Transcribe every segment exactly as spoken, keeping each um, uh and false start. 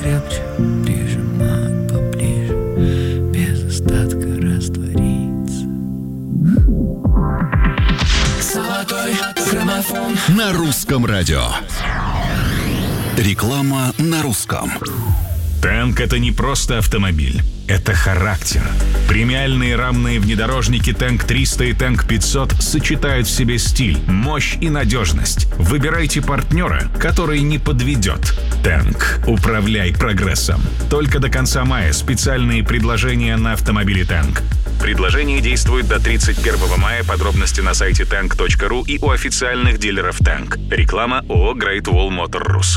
крепче, прижимают поближе, без остатка раствориться. Золотой граммофон На русском радио. Реклама на русском. Тэнк — это не просто автомобиль, это характер. Премиальные рамные внедорожники Тэнк триста и Тэнк пятьсот сочетают в себе стиль, мощь и надежность. Выбирайте партнера, который не подведет. Тэнк. Управляй прогрессом. Только до конца мая специальные предложения на автомобили Тэнк. Предложение действует до тридцать первого мая. Подробности на сайте тэнк точка ру и у официальных дилеров Тэнк. Реклама ООО Great Wall Motor Rus.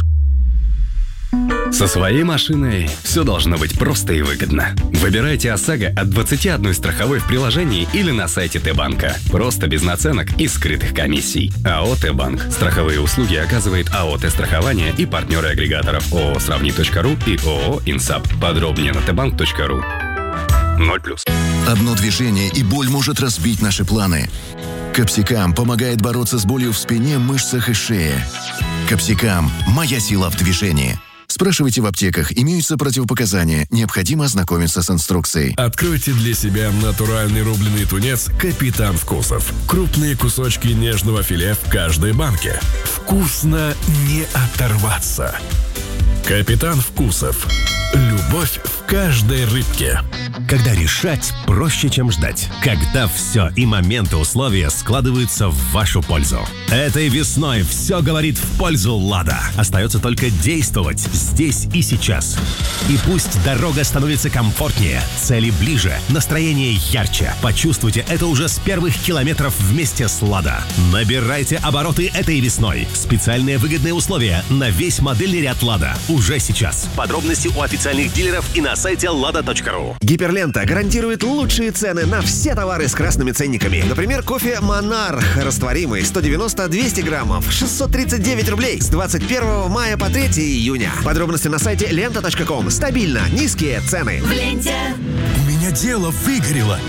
Со своей машиной все должно быть просто и выгодно. Выбирайте ОСАГО от двадцати одной страховой в приложении или на сайте Т-банка. Просто без наценок и скрытых комиссий. АО «Т-банк». Страховые услуги оказывает АО «Т-страхование» и партнеры агрегаторов ООО «Сравни точка ру» и ООО «Инсап». Подробнее на тэ банк точка ру. ноль плюс. Одно движение, и боль может разбить наши планы. Капсикам помогает бороться с болью в спине, мышцах и шее. Капсикам – моя сила в движении. Спрашивайте в аптеках, имеются противопоказания, необходимо ознакомиться с инструкцией. Откройте для себя натуральный рубленый тунец «Капитан Вкусов». Крупные кусочки нежного филе в каждой банке. Вкусно не оторваться. «Капитан Вкусов». Любовь в каждой рыбке. Когда решать проще, чем ждать. Когда все и моменты условия складываются в вашу пользу. Этой весной все говорит в пользу «Лада». Остается только действовать здесь и сейчас. И пусть дорога становится комфортнее, цели ближе, настроение ярче. Почувствуйте это уже с первых километров вместе с «Лада». Набирайте обороты этой весной. Специальные выгодные условия на весь модельный ряд «Лада» уже сейчас. Подробности у официальных дилеров и на сайте лада точка ру. Гиперлента гарантирует лучшие цены на все товары с красными ценниками. Например, кофе «Монарх» растворимый сто девяносто - двести граммов, шестьсот тридцать девять рублей с двадцать первого мая по третьего июня. Подробности на сайте лента точка ком. Стабильно низкие цены. В ленте. У меня дело выгорело.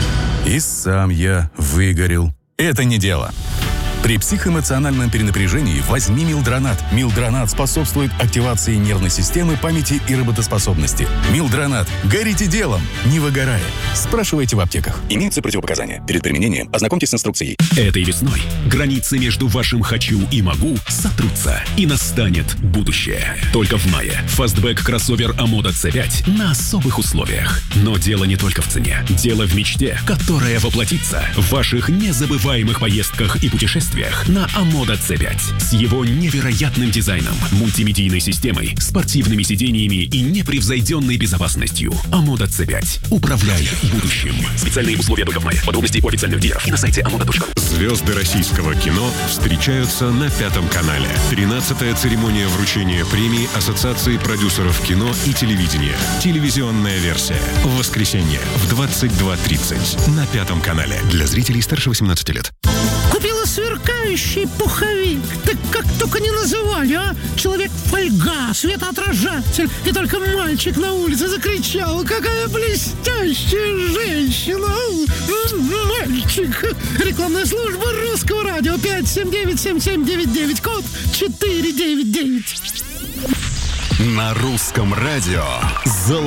И сам я выгорел. Это не дело. При психоэмоциональном перенапряжении возьми Милдронат. Милдронат способствует активации нервной системы, памяти и работоспособности. Милдронат. Горите делом, не выгорая. Спрашивайте в аптеках. Имеются противопоказания. Перед применением ознакомьтесь с инструкцией. Этой весной границы между вашим «хочу» и «могу» сотрутся, и настанет будущее. Только в мае фастбэк кроссовер Амода си пять на особых условиях. Но дело не только в цене. Дело в мечте, которая воплотится в ваших незабываемых поездках и путешествиях на Амода си пять. С его невероятным дизайном, мультимедийной системой, спортивными сидениями и непревзойденной безопасностью. Амода си пять. Управляй будущим. Специальные условия только в мае. Подробности у официальных дилеров и на сайте амода точка ру. Звезды российского кино встречаются на Пятом канале. тринадцатая церемония вручения премии Ассоциации продюсеров кино и телевидения. Телевизионная версия. В воскресенье в двадцать два тридцать на Пятом канале. Для зрителей старше восемнадцати лет. Купила сверкающий пуховик. Так как только не называли, а? Человек-фольга, светоотражатель. И только мальчик на улице закричал: какая блестящая женщина! Мальчик! Рекламная служба Русского радио. Пять семь девять семь семь девять девять, код четыре девять девять. На русском радио.